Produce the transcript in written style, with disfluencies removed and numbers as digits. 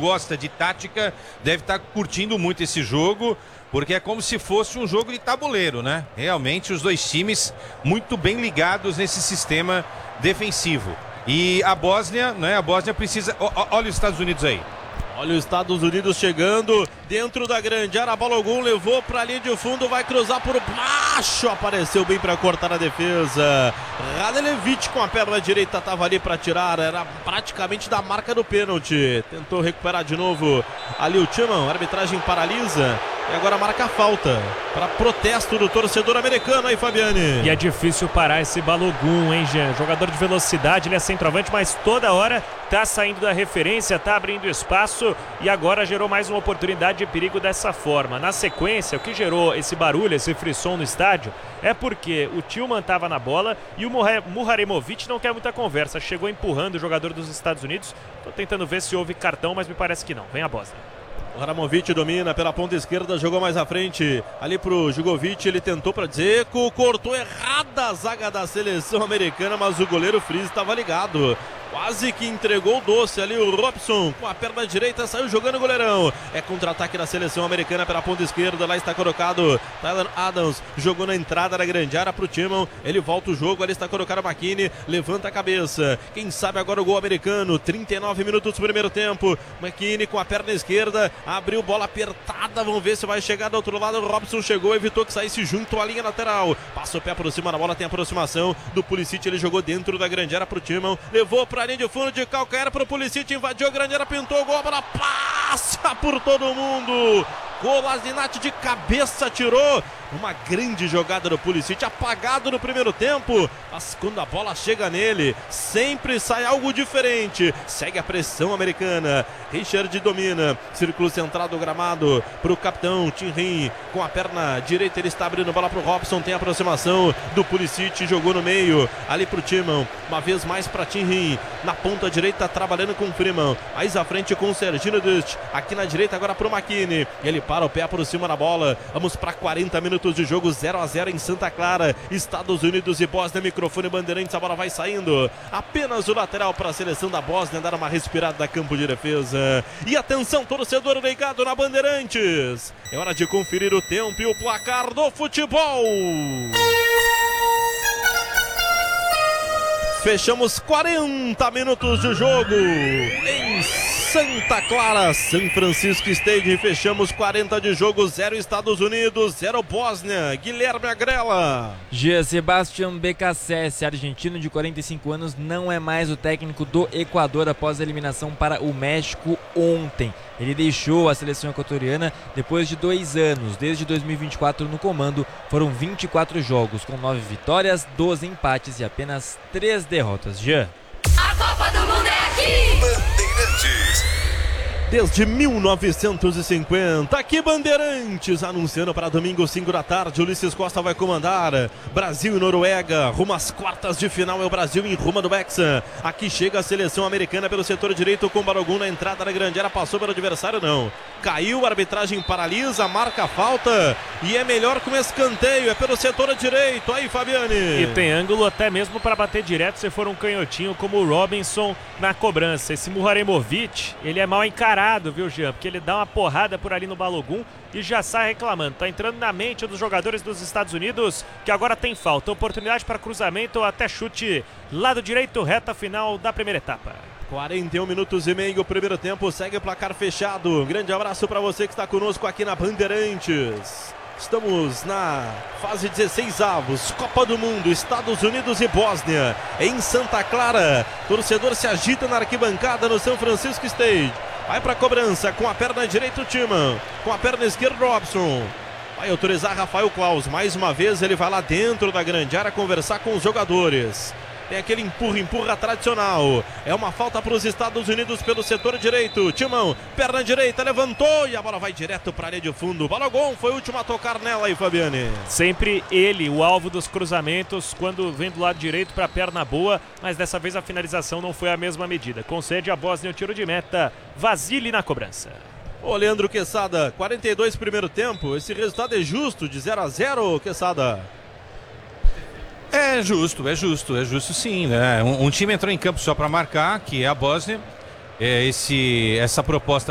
gosta de tática deve estar curtindo muito esse jogo, porque é como se fosse um jogo de tabuleiro, né? Realmente os dois times muito bem ligados nesse sistema defensivo. E a Bósnia, né? A Bósnia precisa... Olha os Estados Unidos aí. Olha os Estados Unidos chegando dentro da grande área. Balogun levou para a linha de fundo, vai cruzar por baixo. Apareceu bem para cortar a defesa. Radelevic com a perna direita estava ali para tirar. Era praticamente da marca do pênalti. Tentou recuperar de novo ali o Timão. A arbitragem paralisa. E agora marca a falta para protesto do torcedor americano aí, Fabiane. E é difícil parar esse Balogun, hein, Jean? Jogador de velocidade, ele é centroavante, mas toda hora tá saindo da referência, tá abrindo espaço e agora gerou mais uma oportunidade de perigo dessa forma. Na sequência, o que gerou esse barulho, esse frisson no estádio, é porque o Tillman estava na bola e o Muharemovic não quer muita conversa. Chegou empurrando o jogador dos Estados Unidos. Tô tentando ver se houve cartão, mas me parece que não. Vem a Bósnia. O Haramovic domina pela ponta esquerda, jogou mais à frente, ali pro Jugovic, ele tentou para Dzeko, cortou errada a zaga da seleção americana, mas o goleiro Friis estava ligado. Quase que entregou o doce ali o Robson, com a perna direita, saiu jogando o goleirão. É contra-ataque da seleção americana pela ponta esquerda, lá está colocado Tyler Adams, jogou na entrada da grande área pro Timon, ele volta o jogo, ali está colocado o McKinney, levanta a cabeça. Quem sabe agora o gol americano, 39 minutos do primeiro tempo. McKinney com a perna esquerda, abriu bola apertada, vamos ver se vai chegar do outro lado. O Robson chegou, evitou que saísse junto à linha lateral. Passa o pé por cima da bola, tem aproximação do Pulisic, ele jogou dentro da grande área pro Timon, levou pra linha de fundo de calcanhar pro Pulisic, invadiu a grande área, pintou o gol, a bola passa por todo mundo. Kolasinac de cabeça tirou. Uma grande jogada do Pulisic, apagado no primeiro tempo, mas quando a bola chega nele, sempre sai algo diferente. Segue a pressão americana. Richard domina, círculo central do gramado para o capitão Tim Rim, com a perna direita ele está abrindo bola para o Robson, tem aproximação do Pulisic, jogou no meio, ali para o Timon, uma vez mais para Tim Rim, na ponta direita trabalhando com o Freeman, mais à frente com o Serginho Dust, aqui na direita agora para o McKinney, ele para o pé por cima da bola, vamos para 40 minutos de jogo, 0-0 em Santa Clara, Estados Unidos e Bósnia, microfone Bandeirantes, a bola vai saindo, apenas o lateral para a seleção da Bósnia dar uma respirada da campo de defesa. E atenção, torcedor ligado na Bandeirantes, é hora de conferir o tempo e o placar do futebol. Fechamos 40 minutos de jogo em Santa Clara, São Francisco Stadium. Fechamos 40 de jogo, 0 Estados Unidos, 0 Bósnia. Guilherme Agrela. Jean Sebastián Beccacece, argentino de 45 anos, não é mais o técnico do Equador após a eliminação para o México ontem. Ele deixou a seleção equatoriana depois de 2 anos. Desde 2024 no comando, foram 24 jogos, com 9 vitórias, 12 empates e apenas 3 derrotas. Jean. A Copa do Mundo é aqui! Bandeirantes. Desde 1950, aqui Bandeirantes, anunciando para domingo 5 da tarde, Ulisses Costa vai comandar. Brasil e Noruega, rumo às quartas de final, é o Brasil em rumo do Hexa. Aqui chega a seleção americana pelo setor direito com Balogun na entrada da grande área, passou pelo adversário, não. Caiu, a arbitragem paralisa, marca a falta e é melhor com escanteio, é pelo setor direito, aí Fabiane. E tem ângulo até mesmo para bater direto se for um canhotinho como o Robinson na cobrança. Esse Muharemovic, ele é mal encarado, viu, Jean? Porque ele dá uma porrada por ali no Balogun e já sai reclamando. Tá entrando na mente dos jogadores dos Estados Unidos que agora tem falta. Oportunidade para cruzamento ou até chute lado direito, reta final da primeira etapa. 41 minutos e meio, primeiro tempo, segue o placar fechado. Um grande abraço para você que está conosco aqui na Bandeirantes. Estamos na fase 16 avos, Copa do Mundo, Estados Unidos e Bósnia, em Santa Clara. Torcedor se agita na arquibancada no São Francisco Stadium. Vai para a cobrança com a perna direita o Timon, com a perna esquerda o Robson. Vai autorizar Rafael Claus, mais uma vez ele vai lá dentro da grande área conversar com os jogadores. Tem aquele empurra tradicional. É uma falta para os Estados Unidos pelo setor direito. Timão, perna direita, levantou e a bola vai direto para a linha de fundo. Balogun foi o último a tocar nela aí, Fabiane. Sempre ele, o alvo dos cruzamentos, quando vem do lado direito para a perna boa, mas dessa vez a finalização não foi a mesma medida. Concede a Bósnia o tiro de meta. Vasily na cobrança. Ô Leandro Quesada, 42 primeiro tempo. Esse resultado é justo, de 0-0, Quesada? É justo sim, né? Um time entrou em campo só para marcar, que é a Bósnia. Essa proposta